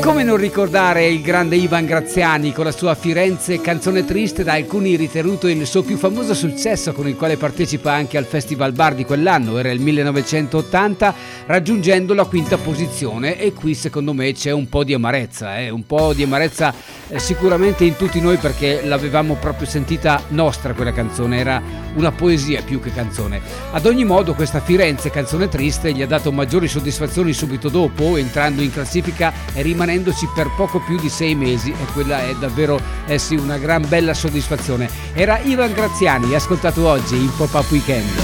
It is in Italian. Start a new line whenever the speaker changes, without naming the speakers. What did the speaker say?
Come non ricordare il grande Ivan Graziani con la sua Firenze, canzone triste, da alcuni ritenuto il suo più famoso successo, con il quale partecipa anche al Festival Bar di quell'anno, era il 1980, raggiungendo la quinta posizione. E qui secondo me c'è un po' di amarezza, sicuramente in tutti noi, perché l'avevamo proprio sentita nostra quella canzone, era una poesia più che canzone. Ad ogni modo questa Firenze, canzone triste, gli ha dato maggiori soddisfazioni subito dopo, entrando in classifica e rimanendoci per poco più di 6 mesi, e quella è davvero una gran bella soddisfazione. Era Ivan Graziani, ascoltato oggi in Pop-Up Weekend.